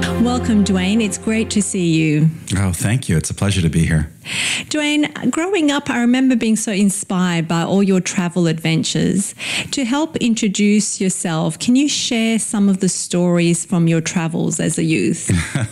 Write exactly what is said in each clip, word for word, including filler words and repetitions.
Welcome, Dwayne. It's great to see you. Oh, thank you. It's a pleasure to be here. Dwayne, growing up, I remember being so inspired by all your travel adventures. To help introduce yourself, can you share some of the stories from your travels as a youth?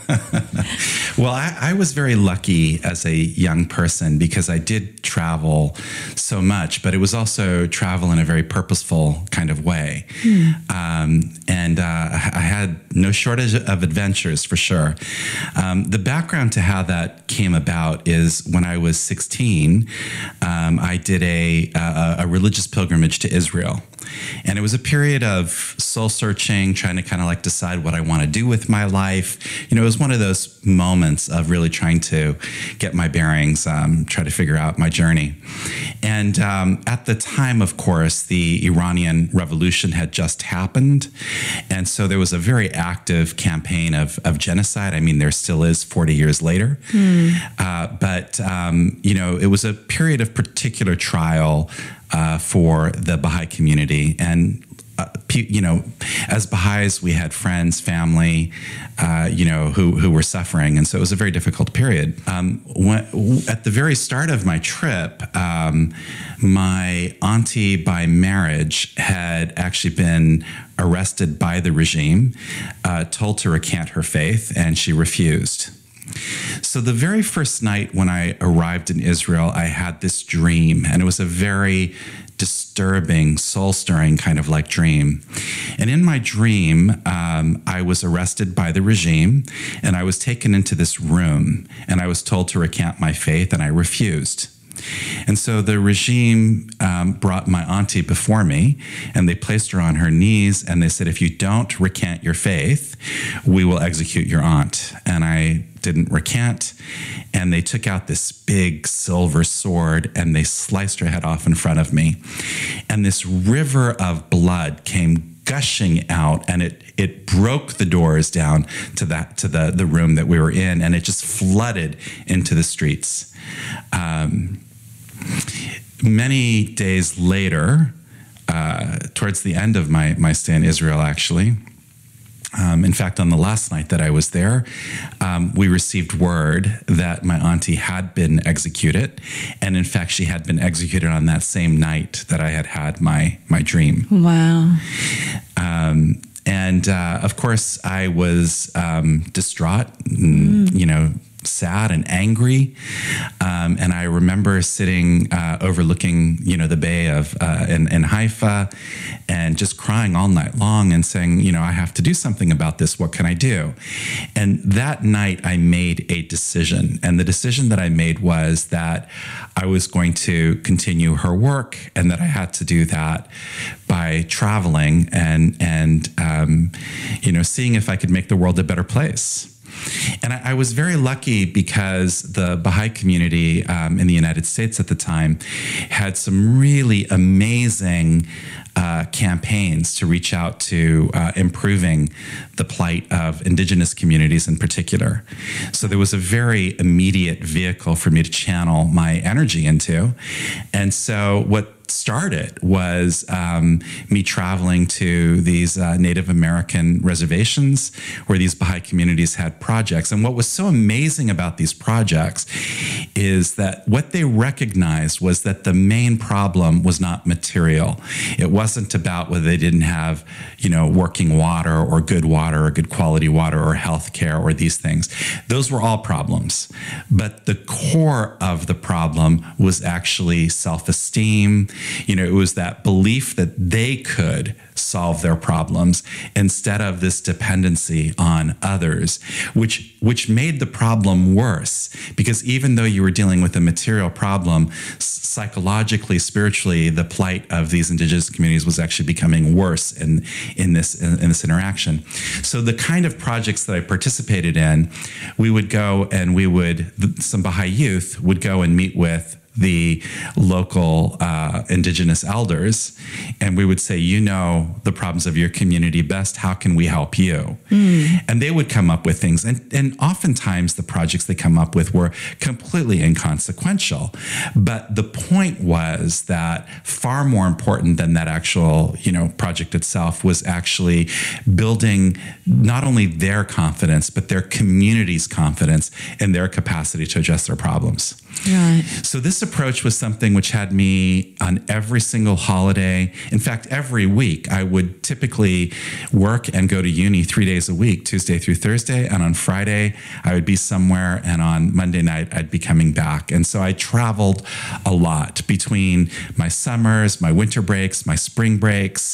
Well, I, I was very lucky as a young person because I did travel so much, but it was also travel in a very purposeful kind of way. Hmm. Um, and uh, I had no shortage of adventures for sure. Um, the background to how that came about is when I was sixteen, um, I did a, a, a religious pilgrimage to Israel. And it was a period of soul searching, trying to kind of like decide what I want to do with my life. You know, it was one of those moments of really trying to get my bearings, um, try to figure out my journey. And um, at the time, of course, the Iranian Revolution had just happened. And so there was a very active campaign of, of genocide. I mean, there still is forty years later. Hmm. Uh, but, um, you know, it was a period of particular trial Uh, for the Baha'i community. And, uh, you know, as Baha'is, we had friends, family, uh, you know, who, who were suffering. And so it was a very difficult period. Um, when, at the very start of my trip, um, my auntie by marriage had actually been arrested by the regime, uh, told to recant her faith, and she refused. So the very first night when I arrived in Israel, I had this dream, and it was a very disturbing, soul-stirring kind of like dream. And in my dream, um, I was arrested by the regime, and I was taken into this room, and I was told to recant my faith, and I refused. And so the regime um, brought my auntie before me, and they placed her on her knees, and they said, if you don't recant your faith, we will execute your aunt. And I didn't recant, and they took out this big silver sword, and they sliced her head off in front of me. And this river of blood came gushing out, and it it broke the doors down to that to the the room that we were in, and it just flooded into the streets. Um, many days later, uh, towards the end of my my stay in Israel, actually. Um, in fact, on the last night that I was there, um, we received word that my auntie had been executed. And in fact, she had been executed on that same night that I had had my, my dream. Wow. Um, and uh, of course, I was um, distraught, mm. you know, sad and angry. Um, and I remember sitting uh, overlooking, you know, the bay of uh, in, in Haifa and just crying all night long and saying, you know, I have to do something about this. What can I do? And that night I made a decision. And the decision that I made was that I was going to continue her work, and that I had to do that by traveling and, and um, you know, seeing if I could make the world a better place. And I, I was very lucky because the Baha'i community um, in the United States at the time had some really amazing uh, campaigns to reach out to uh, improving the plight of indigenous communities in particular. So there was a very immediate vehicle for me to channel my energy into. And so what started was um, me traveling to these uh, Native American reservations where these Baha'i communities had projects. And what was so amazing about these projects is that what they recognized was that the main problem was not material. It wasn't about whether they didn't have, you know, working water or good water or good quality water or health care or these things. Those were all problems. But the core of the problem was actually self-esteem. You know, it was that belief that they could solve their problems instead of this dependency on others, which which made the problem worse. Because even though you were dealing with a material problem, psychologically, spiritually, the plight of these indigenous communities was actually becoming worse in in this in, in this interaction. So the kind of projects that I participated in, we would go and we would some Baha'i youth would go and meet with the local uh, indigenous elders, and we would say, you know the problems of your community best. How can we help you? Mm. And they would come up with things. And, and oftentimes the projects they come up with were completely inconsequential. But the point was that far more important than that actual, you know, project itself was actually building not only their confidence, but their community's confidence in their capacity to address their problems. Right. So this approach was something which had me on every single holiday. In fact, every week I would typically work and go to uni three days a week, Tuesday through Thursday. And on Friday, I would be somewhere. And on Monday night, I'd be coming back. And so I traveled a lot between my summers, my winter breaks, my spring breaks.